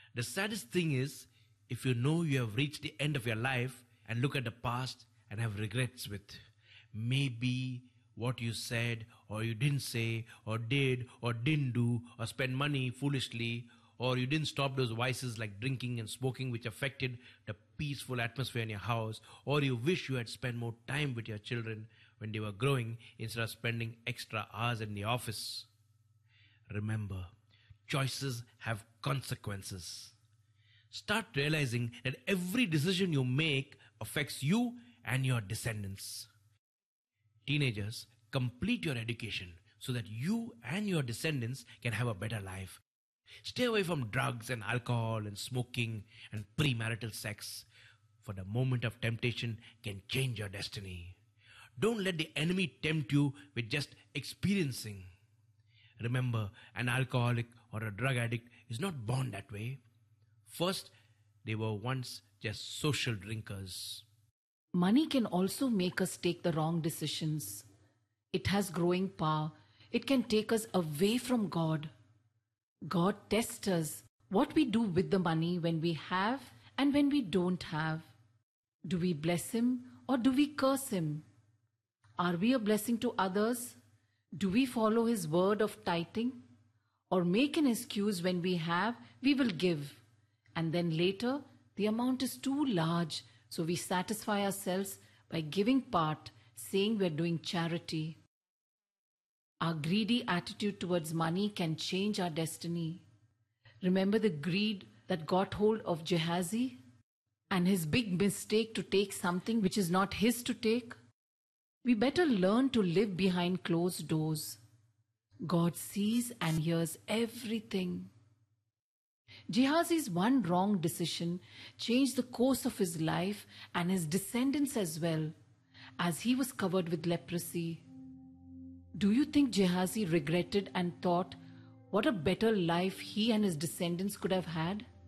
The saddest thing is, if you know you have reached the end of your life and look at the past and have regrets with maybe what you said or you didn't say or did or didn't do, or spend money foolishly, or you didn't stop those vices like drinking and smoking which affected the peaceful atmosphere in your house, or you wish you had spent more time with your children when they were growing instead of spending extra hours in the office. Remember, choices have consequences. Start realizing that every decision you make affects you and your descendants. Teenagers, complete your education so that you and your descendants can have a better life. Stay away from drugs and alcohol and smoking and premarital sex, for the moment of temptation can change your destiny. Don't let the enemy tempt you with just experiencing. Remember, an alcoholic or a drug addict is not born that way. First, they were once just social drinkers. Money can also make us take the wrong decisions. It has growing power. It can take us away from God. God tests us what we do with the money when we have and when we don't have. Do we bless Him or do we curse Him? Are we a blessing to others? Do we follow His word of tithing? Or make an excuse when we have, we will give, and then later the amount is too large, so we satisfy ourselves by giving part, saying we are doing charity. Our greedy attitude towards money can change our destiny. Remember the greed that got hold of Gehazi and his big mistake to take something which is not his to take? We better learn to live behind closed doors. God sees and hears everything. Gehazi's one wrong decision changed the course of his life and his descendants as well, as he was covered with leprosy. Do you think Gehazi regretted and thought what a better life he and his descendants could have had?